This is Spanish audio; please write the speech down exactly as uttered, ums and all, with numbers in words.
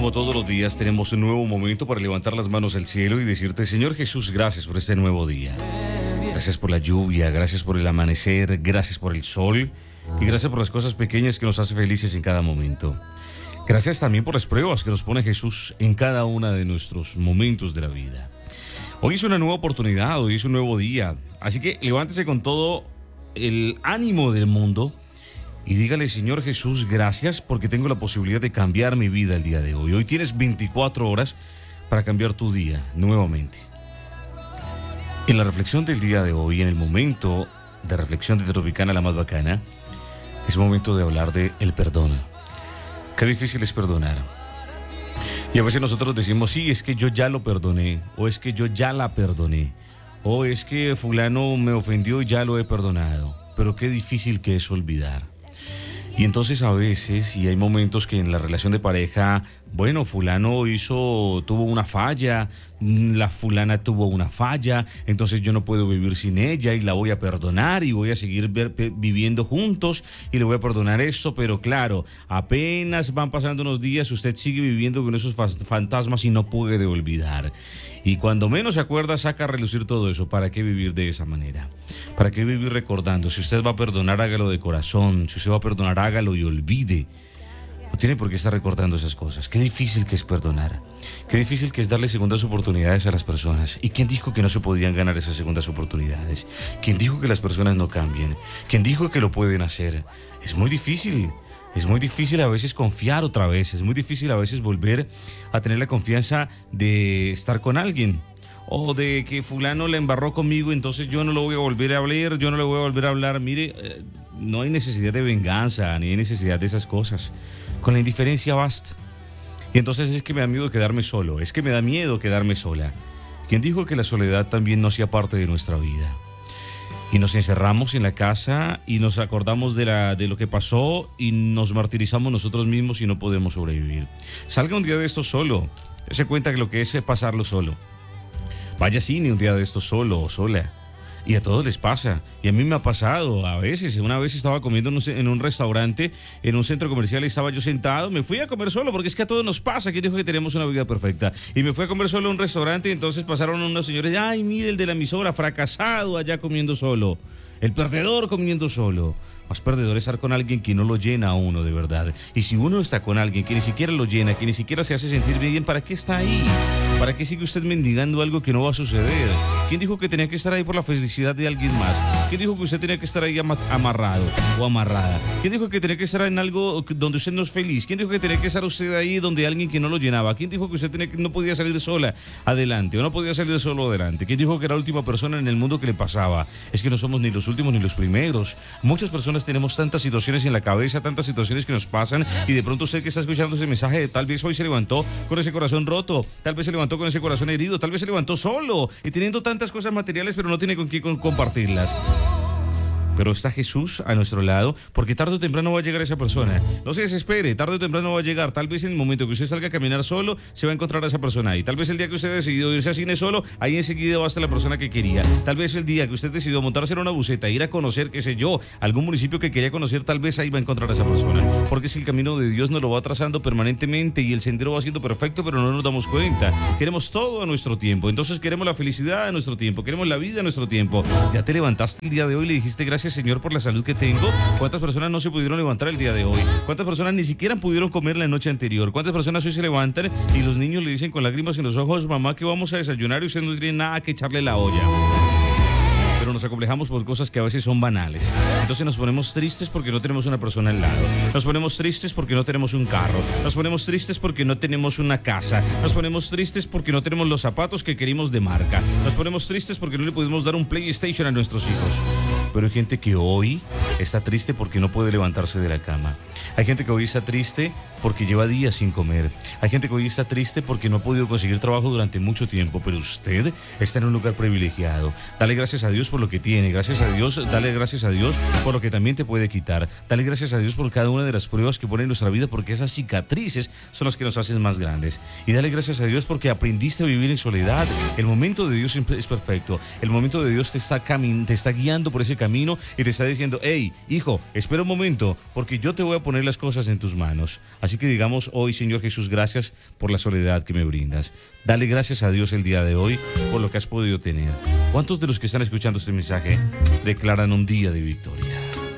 como todos los días, tenemos un nuevo momento para levantar las manos al cielo y decirte, Señor Jesús, gracias por este nuevo día. Gracias por la lluvia, gracias por el amanecer, gracias por el sol y gracias por las cosas pequeñas que nos hacen felices en cada momento. Gracias también por las pruebas que nos pone Jesús en cada uno de nuestros momentos de la vida. Hoy es una nueva oportunidad, hoy es un nuevo día, así que levántese con todo el ánimo del mundo y dígale, Señor Jesús, gracias porque tengo la posibilidad de cambiar mi vida el día de hoy. Hoy tienes veinticuatro horas para cambiar tu día nuevamente. En la reflexión del día de hoy, en el momento de reflexión de Tropicana, la más bacana, es momento de hablar de el perdón. Qué difícil es perdonar. Y a veces nosotros decimos, sí, es que yo ya lo perdoné, o es que yo ya la perdoné, o es que fulano me ofendió y ya lo he perdonado. Pero qué difícil que es olvidar. Y entonces a veces, y hay momentos que en la relación de pareja, bueno, fulano hizo, tuvo una falla, la fulana tuvo una falla, entonces yo no puedo vivir sin ella y la voy a perdonar y voy a seguir ver, viviendo juntos y le voy a perdonar esto, pero claro, apenas van pasando unos días, usted sigue viviendo con esos fantasmas y no puede olvidar. Y cuando menos se acuerda, saca a relucir todo eso. ¿Para qué vivir de esa manera? ¿Para qué vivir recordando? Si usted va a perdonar, hágalo de corazón. Si usted va a perdonar, hágalo y olvide. No tiene por qué estar recordando esas cosas. Qué difícil que es perdonar. Qué difícil que es darle segundas oportunidades a las personas. ¿Y quién dijo que no se podían ganar esas segundas oportunidades? ¿Quién dijo que las personas no cambien? ¿Quién dijo que lo pueden hacer? Es muy difícil. Es muy difícil a veces confiar otra vez. Es muy difícil a veces volver a tener la confianza de estar con alguien. O de que fulano le embarró conmigo, entonces yo no lo voy a volver a hablar, yo no le voy a volver a hablar. Mire, eh, no hay necesidad de venganza, ni hay necesidad de esas cosas. Con la indiferencia basta. Y entonces es que me da miedo quedarme solo, es que me da miedo quedarme sola. ¿Quién dijo que la soledad también no hacía parte de nuestra vida? Y nos encerramos en la casa y nos acordamos de, la, de lo que pasó y nos martirizamos nosotros mismos y no podemos sobrevivir. Salga un día de esto solo, se cuenta que lo que es pasarlo solo. Vaya cine un día de esto solo o sola. Y a todos les pasa. Y a mí me ha pasado a veces. Una vez estaba comiendo en un restaurante, en un centro comercial, y estaba yo sentado. Me fui a comer solo, porque es que a todos nos pasa. ¿Quién dijo que tenemos una vida perfecta? Y me fui a comer solo a un restaurante y entonces pasaron unos señores. Ay, mire el de la emisora, fracasado allá comiendo solo. El perdedor comiendo solo. Más perdedor es estar con alguien que no lo llena a uno de verdad. Y si uno está con alguien que ni siquiera lo llena, que ni siquiera se hace sentir bien, ¿para qué está ahí? ¿Para qué sigue usted mendigando algo que no va a suceder? ¿Quién dijo que tenía que estar ahí por la felicidad de alguien más? ¿Quién dijo que usted tenía que estar ahí amarrado o amarrada? ¿Quién dijo que tenía que estar en algo donde usted no es feliz? ¿Quién dijo que tenía que estar usted ahí donde alguien que no lo llenaba? ¿Quién dijo que usted tenía que, no podía salir sola adelante o no podía salir solo adelante? ¿Quién dijo que era la última persona en el mundo que le pasaba? Es que no somos ni los últimos ni los primeros. Muchas personas tenemos tantas situaciones en la cabeza, tantas situaciones que nos pasan, y de pronto usted que está escuchando ese mensaje, tal vez hoy se levantó con ese corazón roto, tal vez se levantó con ese corazón herido, tal vez se levantó solo y teniendo tantas cosas materiales, pero no tiene con quién compartirlas. Pero está Jesús a nuestro lado, porque tarde o temprano va a llegar esa persona. No se desespere, tarde o temprano va a llegar. Tal vez en el momento que usted salga a caminar solo, se va a encontrar a esa persona ahí. Tal vez el día que usted decidió irse a cine solo, ahí enseguida va a estar la persona que quería. Tal vez el día que usted decidió montarse en una buseta, ir a conocer, qué sé yo, algún municipio que quería conocer, tal vez ahí va a encontrar a esa persona. Porque si el camino de Dios nos lo va trazando permanentemente y el sendero va siendo perfecto, pero no nos damos cuenta. Queremos todo a nuestro tiempo. Entonces queremos la felicidad a nuestro tiempo, queremos la vida a nuestro tiempo. Ya te levantaste el día de hoy y le dijiste gracias, Señor, por la salud que tengo. ¿Cuántas personas no se pudieron levantar el día de hoy? ¿Cuántas personas ni siquiera pudieron comer la noche anterior? ¿Cuántas personas hoy se levantan y los niños le dicen con lágrimas en los ojos, mamá, que vamos a desayunar, y usted no tiene nada que echarle la olla? Pero nos acomplejamos por cosas que a veces son banales. Entonces nos ponemos tristes porque no tenemos una persona al lado. Nos ponemos tristes porque no tenemos un carro. Nos ponemos tristes porque no tenemos una casa. Nos ponemos tristes porque no tenemos los zapatos que querimos de marca. Nos ponemos tristes porque no le pudimos dar un PlayStation a nuestros hijos. Pero hay gente que hoy está triste porque no puede levantarse de la cama. Hay gente que hoy está triste porque lleva días sin comer. Hay gente que hoy está triste porque no ha podido conseguir trabajo durante mucho tiempo. Pero usted está en un lugar privilegiado. Dale gracias a Dios por lo que tiene. Gracias a Dios, dale gracias a Dios por lo que también te puede quitar. Dale gracias a Dios por cada una de las pruebas que pone en nuestra vida, porque esas cicatrices son las que nos hacen más grandes. Y dale gracias a Dios porque aprendiste a vivir en soledad. El momento de Dios es perfecto. El momento de Dios te está, camin- te está guiando por ese camino camino y te está diciendo, hey, hijo, espera un momento, porque yo te voy a poner las cosas en tus manos. Así que digamos hoy, Señor Jesús, gracias por la soledad que me brindas. Dale gracias a Dios el día de hoy por lo que has podido tener. ¿Cuántos de los que están escuchando este mensaje declaran un día de victoria?